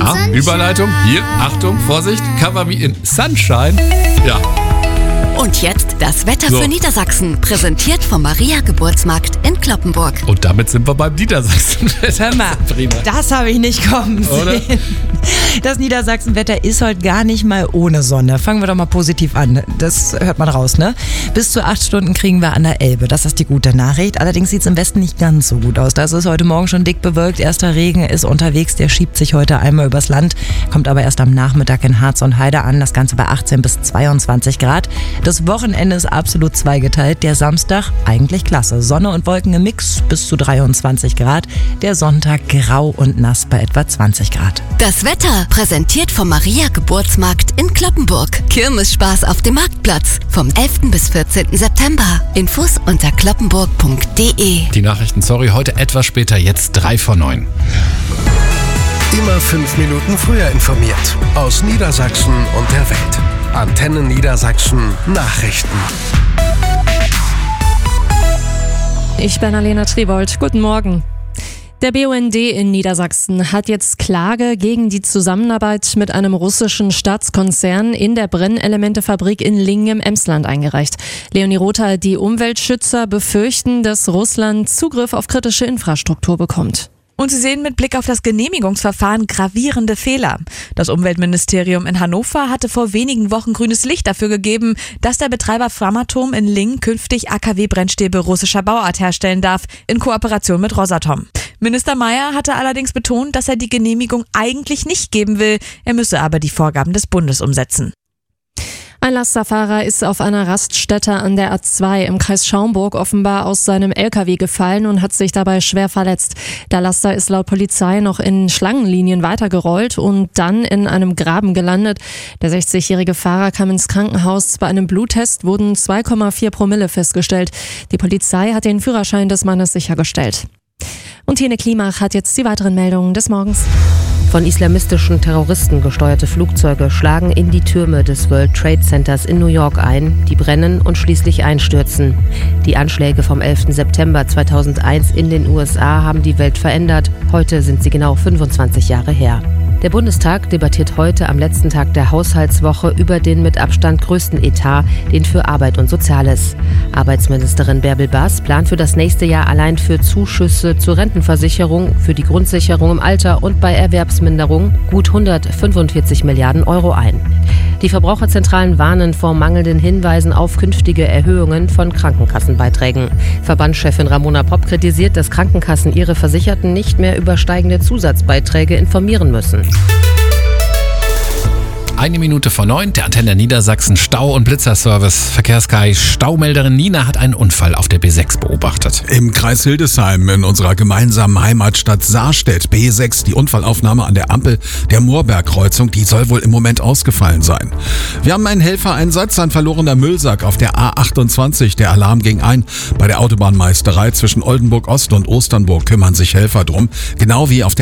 Ja, Überleitung. Hier, Achtung, Vorsicht. Cover Me in Sunshine. Ja. Und jetzt das Wetter So. für Niedersachsen, präsentiert vom Maria Geburtsmarkt in Kloppenburg. Und damit sind wir beim Niedersachsen-Wetter. Hör mal, Prima. das habe ich nicht kommen Oder? sehen. Das Niedersachsen-Wetter ist heute gar nicht mal ohne Sonne. Fangen wir doch mal positiv an. Das hört man raus, ne? Bis zu 8 Stunden kriegen wir an der Elbe. Das ist die gute Nachricht. Allerdings sieht es im Westen nicht ganz so gut aus. Das ist heute Morgen schon dick bewölkt. Erster Regen ist unterwegs. Der schiebt sich heute einmal übers Land. Kommt aber erst am Nachmittag in Harz und Heide an. Das Ganze bei 18 bis 22 Grad. Das Wochenende ist absolut zweigeteilt. Der Samstag eigentlich klasse. Sonne und Wolken im Mix bis zu 23 Grad. Der Sonntag grau und nass bei etwa 20 Grad. Das Wetter, präsentiert vom Maria Geburtsmarkt in Kloppenburg. Kirmesspaß auf dem Marktplatz vom 11. bis 14. September. Infos unter kloppenburg.de. Die Nachrichten, sorry, heute etwas später, jetzt 3 vor 9. Immer 5 Minuten früher informiert. Aus Niedersachsen und der Welt. Antenne Niedersachsen Nachrichten. Ich bin Alena Triebold. Guten Morgen. Der BUND in Niedersachsen hat jetzt Klage gegen die Zusammenarbeit mit einem russischen Staatskonzern in der Brennelementefabrik in Lingen im Emsland eingereicht. Leonie Rother, die Umweltschützer befürchten, dass Russland Zugriff auf kritische Infrastruktur bekommt. Und sie sehen mit Blick auf das Genehmigungsverfahren gravierende Fehler. Das Umweltministerium in Hannover hatte vor wenigen Wochen grünes Licht dafür gegeben, dass der Betreiber Framatome in Lingen künftig AKW-Brennstäbe russischer Bauart herstellen darf, in Kooperation mit Rosatom. Minister Mayer hatte allerdings betont, dass er die Genehmigung eigentlich nicht geben will. Er müsse aber die Vorgaben des Bundes umsetzen. Ein Lasterfahrer ist auf einer Raststätte an der A2 im Kreis Schaumburg offenbar aus seinem LKW gefallen und hat sich dabei schwer verletzt. Der Laster ist laut Polizei noch in Schlangenlinien weitergerollt und dann in einem Graben gelandet. Der 60-jährige Fahrer kam ins Krankenhaus. Bei einem Bluttest wurden 2,4 Promille festgestellt. Die Polizei hat den Führerschein des Mannes sichergestellt. Und Tine Klimach hat jetzt die weiteren Meldungen des Morgens. Von islamistischen Terroristen gesteuerte Flugzeuge schlagen in die Türme des World Trade Centers in New York ein, die brennen und schließlich einstürzen. Die Anschläge vom 11. September 2001 in den USA haben die Welt verändert. Heute sind sie genau 25 Jahre her. Der Bundestag debattiert heute am letzten Tag der Haushaltswoche über den mit Abstand größten Etat, den für Arbeit und Soziales. Arbeitsministerin Bärbel Baas plant für das nächste Jahr allein für Zuschüsse zur Rentenversicherung, für die Grundsicherung im Alter und bei Erwerbsminderung gut 145 Milliarden Euro ein. Die Verbraucherzentralen warnen vor mangelnden Hinweisen auf künftige Erhöhungen von Krankenkassenbeiträgen. Verbandschefin Ramona Popp kritisiert, dass Krankenkassen ihre Versicherten nicht mehr über steigende Zusatzbeiträge informieren müssen. 1 Minute vor 9, der Antenne Niedersachsen Stau- und Blitzerservice. Verkehrssky Staumelderin Nina hat einen Unfall auf der B6 beobachtet. Im Kreis Hildesheim in unserer gemeinsamen Heimatstadt Saarstedt, B6, die Unfallaufnahme an der Ampel der Moorbergkreuzung, die soll wohl im Moment ausgefallen sein. Wir haben einen Helfereinsatz, ein verlorener Müllsack auf der A28. Der Alarm ging ein. Bei der Autobahnmeisterei zwischen Oldenburg Ost und Osternburg kümmern sich Helfer drum, genau wie auf der